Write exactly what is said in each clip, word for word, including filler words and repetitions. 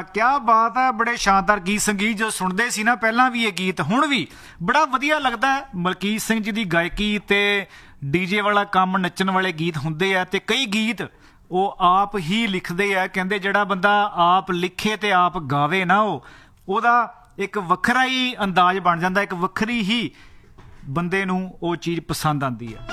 क्या बात है। बड़े शानदार गीत संगीत जो सुनते सी ना पहला भी ये गीत हुण भी बड़ा वधिया लगदा है। मलकीत सिंह जी की गायकी ते डीजे वाला काम नच्चण वाले गीत हुंदे आ ते कई गीत वो आप ही लिखदे आ। कहंदे जिहड़ा बंदा आप लिखे ते आप गावे ना वो ओहदा एक वखरा ही अंदाज बन जाता, एक वखरी ही बंदे नूं वो चीज़ पसंद आती है।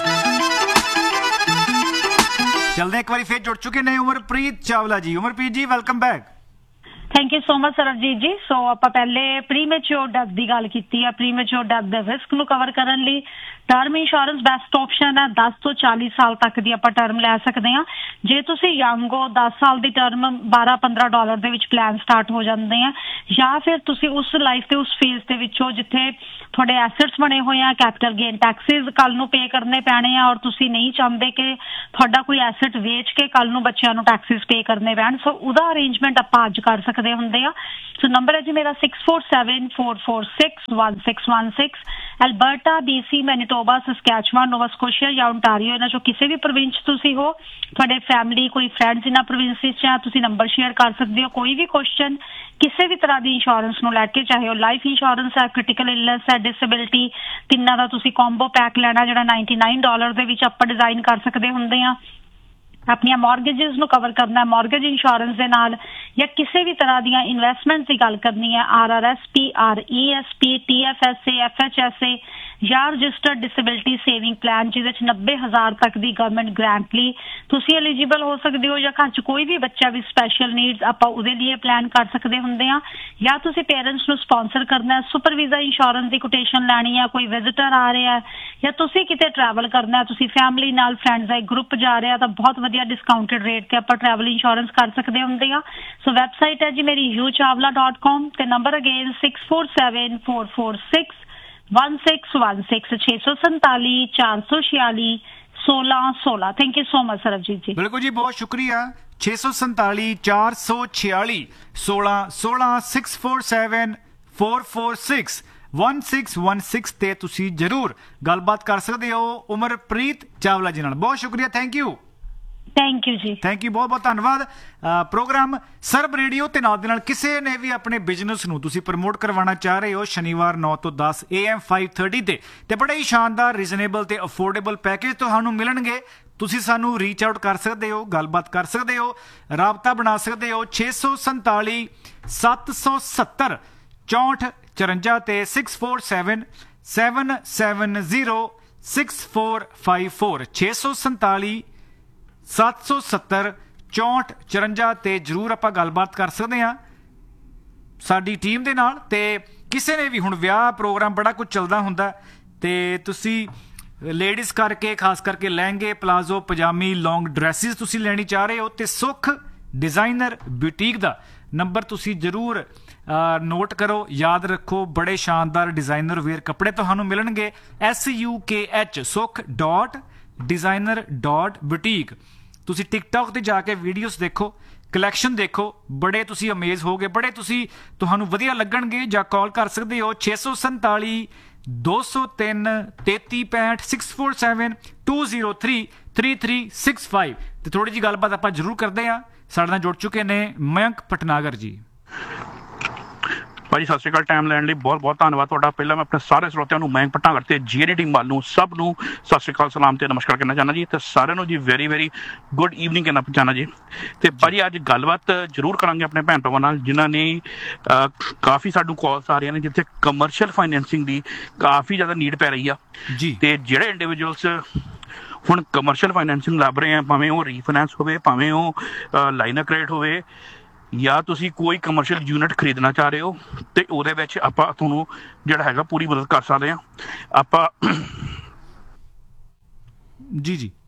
चलते एक बार फिर जुड़ चुके ने उमरप्रीत चावला जी। उमरप्रीत जी welcome back. Thank you so much Sarabjit जी। सो ਆਪਾਂ ਪਹਿਲੇ ਪ੍ਰੀਮੈਚੁਰ ਡੈਥ ਦੀ ਗੱਲ ਕੀਤੀ ਹੈ। ਪ੍ਰੀਮੈਚੁਰ ਡੈਥ ਦੇ ਰਿਸਕ ਨੂੰ ਕਵਰ ਕਰਨ ਲਈ ਟਰਮ ਇੰਸ਼ੋਰੈਂਸ ਬੈਸਟ ਆਪਸ਼ਨ ਹੈ। ਦਸ ਤੋਂ ਚਾਲੀ ਸਾਲ ਤੱਕ ਦੀ ਆਪਾਂ ਟਰਮ ਲੈ ਸਕਦੇ ਹਾਂ। ਜੇ ਤੁਸੀਂ ਯੰਗ ਹੋ ਦਸ ਸਾਲ ਦੀ ਟਰਮ ਬਾਰਾਂ ਪੰਦਰਾਂ ਡਾਲਰ ਦੇ ਵਿੱਚ ਪਲਾਨ ਸਟਾਰਟ ਹੋ ਜਾਂਦੇ ਆ, ਜਾਂ ਫਿਰ ਤੁਸੀਂ ਉਸ ਲਾਈਫ ਤੇ ਉਸ ਫੇਜ਼ ਦੇ ਵਿੱਚੋਂ ਜਿੱਥੇ ਤੁਹਾਡੇ ਐਸੈਟਸ ਬਣੇ ਹੋਏ ਆ, ਕੈਪੀਟਲ ਗੇਨ ਟੈਕਸਿਸ ਕੱਲ ਨੂੰ ਪੇ ਕਰਨੇ ਪੈਣੇ ਆ ਔਰ ਤੁਸੀਂ ਨਹੀਂ ਚਾਹੁੰਦੇ ਕਿ ਤੁਹਾਡਾ ਕੋਈ ਐਸੈਟ ਵੇਚ ਕੇ ਕੱਲ ਨੂੰ ਬੱਚਿਆਂ ਨੂੰ ਟੈਕਸਿਸ ਪੇ ਕਰਨੇ ਪੈਣ, ਸੋ ਉਹਦਾ ਅਰੇਂਜਮੈਂਟ ਆਪਾਂ ਅੱਜ ਕਰ ਸਕਦੇ ਹੁੰਦੇ ਆ। ਸੋ ਨੰਬਰ ਹੈ ਜੀ ਮੇਰਾ six four seven four four six one six one six. Alberta, B C, Manitoba, ਸਸਕੈਚੁਆਨ, ਨੋਵਾ ਸਕੋਸ਼ੀਆ ਜਾਂ ਓਨਟਾਰੀਓ, ਇਹਨਾਂ ਚੋਂ ਕਿਸੇ ਵੀ ਪ੍ਰੋਵਿੰਸ ਤੁਸੀਂ ਹੋ, ਤੁਹਾਡੇ ਫੈਮਿਲੀ ਕੋਈ ਫਰੈਂਡਸ ਇਹਨਾਂ ਪ੍ਰੋਵਿੰਸਿਸ 'ਚ ਆ, ਤੁਸੀਂ ਨੰਬਰ ਸ਼ੇਅਰ ਕਰ ਸਕਦੇ ਹੋ। ਕੋਈ ਵੀ ਕੁਐਸਚਨ ਕਿਸੇ ਵੀ ਤਰ੍ਹਾਂ ਦੀ ਇੰਸ਼ੋਰੈਂਸ ਨੂੰ ਲੈ ਕੇ, ਚਾਹੇ ਉਹ ਲਾਈਫ ਇੰਸ਼ੋਰੈਂਸ ਹੈ, ਕ੍ਰਿਟੀਕਲ ਇਲਨੈਸ ਹੈ, ਡਿਸੇਬਿਲਿਟੀ, ਤਿੰਨਾਂ ਦਾ ਤੁਸੀਂ ਕੰਬੋ ਪੈਕ ਲੈਣਾ ਜਿਹੜਾ ਨਾਈਨਟੀ ਨਾਈਨ ਡਾਲਰ ਦੇ ਵਿੱਚ ਆਪਾਂ ਡਿਜ਼ਾਈਨ ਕਰ ਸਕਦੇ ਹੁੰਦੇ ਆ। ਆਪਣੀਆਂ ਮੌਰਗੇਜਿਸ ਨੂੰ ਕਵਰ ਕਰਨਾ ਮੌਰਗੇਜ ਇੰਸ਼ੋਰੈਂਸ ਦੇ ਨਾਲ, ਜਾਂ ਕਿਸੇ ਵੀ ਤਰ੍ਹਾਂ ਦੀਆਂ ਇਨਵੈਸਟਮੈਂਟ ਦੀ ਗੱਲ ਕਰਨੀ ਹੈ, R R S P, R E S P, T F S A, F H S A ਜਾਂ ਰਜਿਸਟਰਡ ਡਿਸੇਬਿਲਿਟੀ ਸੇਵਿੰਗ ਪਲਾਨ ਜਿਹਦੇ ਚ ਨੱਬੇ ਹਜ਼ਾਰ ਤੱਕ ਦੀ ਗਵਰਨਮੈਂਟ ਗ੍ਰਾਂਟ ਲਈ ਤੁਸੀਂ ਐਲੀਜੀਬਲ ਹੋ ਸਕਦੇ ਹੋ, ਜਾਂ ਘਰ ਚ ਕੋਈ ਵੀ ਬੱਚਾ ਵੀ ਸਪੈਸ਼ਲ ਨੀਡਸ ਆਪਾਂ ਉਹਦੇ ਲਈ ਪਲਾਨ ਕਰ ਸਕਦੇ ਹੁੰਦੇ ਆ, ਜਾਂ ਤੁਸੀਂ ਪੇਰੈਂਟਸ ਨੂੰ ਸਪਾਂਸਰ ਕਰਨਾ, ਸੁਪਰ ਵੀਜ਼ਾ ਇੰਸ਼ੋਰੈਂਸ ਦੀ ਕੋਟੇਸ਼ਨ ਲੈਣੀ ਆ, ਕੋਈ ਵਿਜ਼ਿਟਰ ਆ ਰਿਹਾ ਜਾਂ ਤੁਸੀਂ ਕਿਤੇ ਟਰੈਵਲ ਕਰਨਾ, ਤੁਸੀਂ ਫੈਮਿਲੀ ਨਾਲ ਫਰੈਂਡਸ ਦਾ ਇੱਕ ਗਰੁੱਪ ਜਾ ਰਿਹਾ ਤਾਂ ਬਹੁਤ ਵਧੀਆ ਡਿਸਕਾਊਂਟਡ ਰੇਟ ਤੇ ਆਪਾਂ ਟਰੈਵਲ ਇੰਸ਼ੋਰੈਂਸ ਕਰ ਸਕਦੇ ਹੁੰਦੇ ਆ। ਸੋ ਵੈਬਸਾਈਟ ਹੈ ਜੀ ਮੇਰੀ ਯੂ ਚਾਵਲਾ ਡਾਟ ਕਾਮ ਤੇ number again six four seven four four six one six one six छे सौ संताली चार सौ छियाली सोलह सोलह। Thank you so much Sarabjit जी। बिल्कुल जी, बहुत शुक्रिया। छे सौ संताली चार सौ छियाली सोलह सोलह six four seven four four six one six one six ते तुसी जरूर गलबात कर सकते हो उमरप्रीत चावला जी नाल। बहुत शुक्रिया, thank you thank you ji, thank you, बहुत बहुत धन्यवाद। प्रोग्राम ਸਰਬ ਰੇਡੀਓ ਤੇ ਨਾਲ ਦੇ ਨਾਲ ਕਿਸੇ ਨੇ ਵੀ ਆਪਣੇ ਬਿਜ਼ਨਸ ਨੂੰ ਤੁਸੀਂ ਪ੍ਰਮੋਟ ਕਰਵਾਉਣਾ ਚਾਹ ਰਹੇ ਹੋ, ਸ਼ਨੀਵਾਰ ਨੌ ਤੋਂ ਦਸ ਏ ਐਮ ਫਾਈਵ ਥਰਟੀ ਤੇ ਤੇ ਬੜੇ ਹੀ ਸ਼ਾਨਦਾਰ ਰੀਜ਼ਨੇਬਲ ਤੇ ਅਫੋਰਡੇਬਲ ਪੈਕੇਜ ਤੁਹਾਨੂੰ ਮਿਲਣਗੇ। ਤੁਸੀਂ ਸਾਨੂੰ ਰੀਚ ਆਊਟ ਕਰ ਸਕਦੇ ਹੋ, ਗੱਲਬਾਤ ਕਰ ਸਕਦੇ ਹੋ, ਰਾਬਤਾ ਬਣਾ ਸਕਦੇ ਹੋ। ਛੇ ਸੌ ਸੰਤਾਲੀ ਸੱਤ ਸੌ ਸੱਤਰ ਚੌਂਹਠ ਚੁਰੰਜਾ ਤੇ six four seven seven seven zero six four five four ਛੇ ਸੌ ਸੰਤਾਲੀ ਸੱਤ ਸੌ ਸੱਤਰ ਚੌਂਹਠ ਚੁਰੰਜਾ ਤੇ ਜ਼ਰੂਰ ਆਪਾਂ ਗੱਲਬਾਤ ਕਰ ਸਕਦੇ ਹਾਂ ਸਾਡੀ ਟੀਮ ਦੇ ਨਾਲ। ਤੇ ਕਿਸੇ ਨੇ ਵੀ ਹੁਣ ਵਿਆਹ ਪ੍ਰੋਗਰਾਮ ਬੜਾ ਕੁਝ ਚੱਲਦਾ ਹੁੰਦਾ ਤੇ ਤੁਸੀਂ ਲੇਡੀਜ਼ ਕਰਕੇ ਖਾਸ ਕਰਕੇ ਲਹਿੰਗੇ, ਪਲਾਜ਼ੋ, ਪਜਾਮੀ, ਲੌਂਗ ਡਰੈਸਿਸ ਤੁਸੀਂ ਲੈਣੀ ਚਾਹ ਰਹੇ ਹੋ ਤੇ ਸੁੱਖ ਡਿਜ਼ਾਈਨਰ ਬੁਟੀਕ ਦਾ ਨੰਬਰ ਤੁਸੀਂ ਜ਼ਰੂਰ ਨੋਟ ਕਰੋ, ਯਾਦ ਰੱਖੋ। ਬੜੇ ਸ਼ਾਨਦਾਰ ਡਿਜ਼ਾਈਨਰ ਵੇਅਰ ਕੱਪੜੇ ਤੁਹਾਨੂੰ ਮਿਲਣਗੇ। ਐਸ ਯੂ ਕੇ ਐਚ ਸੁੱਖ ਡਾਟ ਡਿਜ਼ਾਈਨਰ ਡਾਟ ਬੁਟੀਕ। ਤੁਸੀਂ ਟਿਕਟੌਕ ਤੇ ਜਾ ਕੇ ਵੀਡੀਓਜ਼ ਦੇਖੋ, ਕਲੈਕਸ਼ਨ ਦੇਖੋ, ਬੜੇ ਤੁਸੀਂ ਅਮੇਜ਼ ਹੋਗੇ, ਬੜੇ ਤੁਸੀਂ ਤੁਹਾਨੂੰ ਵਧੀਆ ਲੱਗਣਗੇ। ਜਾਂ ਕਾਲ ਕਰ ਸਕਦੇ ਹੋ ਛੇ ਸੌ ਸੰਤਾਲੀ ਦੋ ਸੌ ਤਿੰਨ ਤੇਤੀ ਪੈਂਹਠ six four seven two zero three three three six five ਤੇ ਥੋੜੀ ਜਿਹੀ ਗੱਲਬਾਤ ਆਪਾਂ ਜ਼ਰੂਰ ਕਰਦੇ ਹਾਂ। ਸਾਡੇ ਨਾਲ ਜੁੜ ਚੁੱਕੇ ਨੇ ਮਯੰਕ ਭਟਨਾਗਰ ਜੀ। ਭਾਜੀ ਸਤਿ ਸ਼੍ਰੀ ਅਕਾਲ, ਟਾਈਮ ਲੈਣ ਲਈ ਬਹੁਤ ਬਹੁਤ ਧੰਨਵਾਦ ਤੁਹਾਡਾ। ਪਹਿਲਾਂ ਮੈਂ ਆਪਣੇ ਸਾਰੇ ਸਰੋਤਿਆਂ ਨੂੰ ਮਯੰਕ ਭਟਨਾਗਰ ਤੇ ਜੀਆਰਡੀ ਟੀਮ ਵੱਲ ਨੂੰ ਸਭ ਨੂੰ ਸਤਿ ਸ਼੍ਰੀ ਅਕਾਲ, ਸਲਾਮ ਤੇ ਨਮਸਕਾਰ ਕਹਿਣਾ ਚਾਹੁੰਦਾ ਜੀ। ਤੇ ਸਾਰਿਆਂ ਨੂੰ ਜੀ ਵੈਰੀ ਵੈਰੀ ਗੁੱਡ ਈਵਨਿੰਗ ਕਹਿਣਾ ਚਾਹੁੰਦਾ ਜੀ। ਤੇ ਭਾਜੀ ਅੱਜ ਗੱਲਬਾਤ ਜ਼ਰੂਰ ਕਰਾਂਗੇ ਆਪਣੇ ਭੈਣ ਭਰਾਵਾਂ ਨਾਲ ਜਿਨ੍ਹਾਂ ਨੇ ਕਾਫੀ ਸਾਨੂੰ ਕਾਲਸ ਆ ਰਹੀਆਂ ਨੇ ਜਿੱਥੇ ਕਮਰਸ਼ੀਅਲ ਫਾਈਨੈਂਸਿੰਗ ਦੀ ਕਾਫੀ ਜ਼ਿਆਦਾ ਨੀਡ ਪੈ ਰਹੀ ਆ ਜੀ। ਤੇ ਜਿਹੜੇ ਇੰਡੀਵਿਜੂਅਲਸ ਹੁਣ ਕਮਰਸ਼ੀਅਲ ਫਾਈਨੈਂਸਿੰਗ ਲੱਭ ਰਹੇ ਆ, ਭਾਵੇਂ ਉਹ ਰੀਫਾਈਨੈਂਸ ਹੋਵੇ, ਭਾਵੇਂ ਉਹ ਲਾਈਨ ਆਫ ਕ੍ਰੈਡਿਟ ਹੋਵੇ, ਜਾਂ ਤੁਸੀਂ ਕੋਈ ਕਮਰਸ਼ੀਅਲ ਯੂਨਿਟ ਖਰੀਦਣਾ ਚਾਹ ਰਹੇ ਹੋ ਤੇ ਉਹਦੇ ਵਿੱਚ ਆਪਾਂ ਤੁਹਾਨੂੰ ਜਿਹੜਾ ਹੈਗਾ ਪੂਰੀ ਮਦਦ ਕਰ ਸਕਦੇ ਹਾਂ ਆਪਾਂ ਜੀ ਜੀ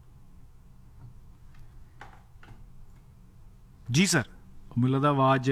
ਜੀ ਸਰ। ਮੈਨੂੰ ਲੱਗਦਾ ਆਵਾਜ਼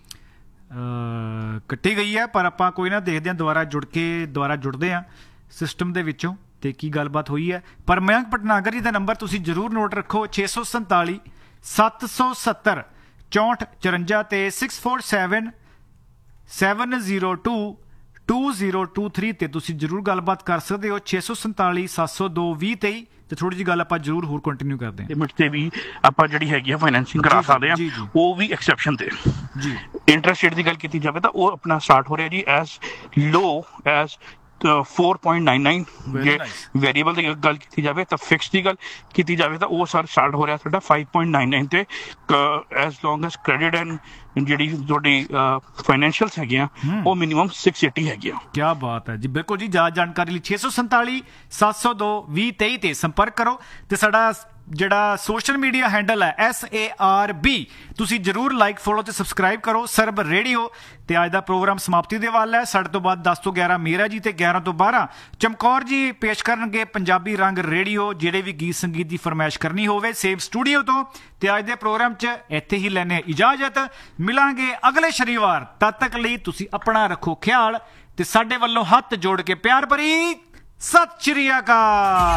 ਕੱਟੀ ਗਈ ਹੈ, ਪਰ ਆਪਾਂ ਕੋਈ ਨਾ ਦੇਖਦੇ ਹਾਂ, ਦੁਬਾਰਾ ਜੁੜ ਕੇ ਦੁਬਾਰਾ ਜੁੜਦੇ ਹਾਂ ਸਿਸਟਮ ਦੇ ਵਿੱਚੋਂ ਤੇ ਕੀ ਗੱਲਬਾਤ ਹੋਈ ਹੈ। ਪਰ ਮਯੰਕ ਭਟਨਾਗਰ ਜੀ ਦਾ ਨੰਬਰ ਤੁਸੀਂ ਜ਼ਰੂਰ ਨੋਟ ਰੱਖੋ ਛੇ ਸੌ ਸੰਤਾਲੀ ਸੱਤ ਸੌ ਸੱਤਰ ਚੌਂਹਠ ਚੁਰੰਜਾ ਤੇ six four seven seven zero two two zero two three ਤੇ ਤੁਸੀਂ ਜ਼ਰੂਰ ਗੱਲਬਾਤ ਕਰ ਸਕਦੇ ਹੋ। ਛੇ ਸੌ ਸੰਤਾਲੀ ਸੱਤ ਸੌ ਦੋ ਵੀਹ ਤੇਈ ਤੇ ਥੋੜੀ ਜਿਹੀ ਗੱਲ ਆਪਾਂ ਜ਼ਰੂਰ ਹੋਰ ਕੰਟੀਨਿਊ ਕਰਦੇ ਹਾਂ। ਲਿਮਿਟ ਤੇ ਵੀ ਆਪਾਂ ਜਿਹੜੀ ਹੈਗੀ ਆ ਫਾਈਨੈਂਸਿੰਗ ਕਰਾ ਸਕਦੇ ਹਾਂ, ਉਹ ਵੀ ਐਕਸੈਪਸ਼ਨ ਤੇ। ਜੀ ਇੰਟਰਸਟ ਰੇਟ ਦੀ ਗੱਲ ਕੀਤੀ ਜਾਵੇ ਤਾਂ ਉਹ ਆਪਣਾ ਸਟਾਰਟ ਹੋ ਰਿਹਾ ਜੀ ਐਸ ਲੋ S four point nine nine ਜੇ ਵੇਰੀਏਬਲ ਦੀ ਗੱਲ ਕੀਤੀ ਜਾਵੇ ਤਾਂ ਫਿਕਸ ਦੀ ਗੱਲ ਕੀਤੀ ਜਾਵੇ ਤਾਂ ਉਹ ਸਰ ਸਟਾਰਟ ਹੋ ਰਿਹਾ ਸਾਡਾ five point nine nine ਤੇ S long S credit and ਜਿਹੜੀ ਤੁਹਾਡੀ ਫਾਈਨੈਂਸ਼ੀਅਲਸ ਹੈਗੀਆਂ ਉਹ ਮਿਨੀਮਮ six eighty ਹੈਗੀਆਂ। ਕੀ ਬਾਤ ਹੈ ਜੀ, ਬਿਲਕੁਲ ਜੀ। ਜ਼ਿਆਦਾ ਜਾਣਕਾਰੀ ਲਈ ਛੇ ਸੌ ਸੰਤਾਲੀ ਸੱਤ ਸੌ ਦੋ ਵੀਹ ਤੇਈ ਤੇ ਸੰਪਰਕ ਕਰੋ ਤੇ ਸਾਡਾ ਜਿਹੜਾ ਸੋਸ਼ਲ ਮੀਡੀਆ ਹੈਂਡਲ ਹੈ ਐਸ ਏ ਆਰ ਬੀ ਤੁਸੀਂ ਜਰੂਰ ਲਾਈਕ ਫੋਲੋ ਤੇ ਸਬਸਕ੍ਰਾਈਬ ਕਰੋ ਸਰਬ ਰੇਡੀਓ। ਤੇ ਅੱਜ ਦਾ ਪ੍ਰੋਗਰਾਮ ਸਮਾਪਤੀ ਦੇ ਵੱਲ ਹੈ। ਸਾਡੇ ਤੋਂ ਬਾਅਦ ਦਸ ਤੋਂ ਗਿਆਰਾਂ ਮੇਰਾ ਜੀ ਤੇ ਗਿਆਰਾਂ ਤੋਂ ਬਾਰਾਂ ਚਮਕੌਰ ਜੀ ਪੇਸ਼ ਕਰਨਗੇ ਪੰਜਾਬੀ ਰੰਗ ਰੇਡੀਓ। ਜਿਹੜੇ ਵੀ ਗੀਤ ਸੰਗੀਤ ਦੀ ਫਰਮਾਇਸ਼ ਕਰਨੀ ਹੋਵੇ ਸੇਵ ਸਟੂਡੀਓ ਤੋਂ। ਤੇ ਅੱਜ ਦੇ ਪ੍ਰੋਗਰਾਮ 'ਚ ਇੱਥੇ ਹੀ ਲੈਣੇ ਇਜਾਜ਼ਤ, ਮਿਲਾਂਗੇ ਅਗਲੇ ਸ਼ਨੀਵਾਰ। ਤਦ ਤੱਕ ਲਈ ਤੁਸੀਂ ਆਪਣਾ ਰੱਖੋ ਖਿਆਲ ਤੇ ਸਾਡੇ ਵੱਲੋਂ ਹੱਥ ਜੋੜ ਕੇ ਪਿਆਰ ਭਰੀ ਸਤਿ ਸ਼੍ਰੀ ਅਕਾਲ।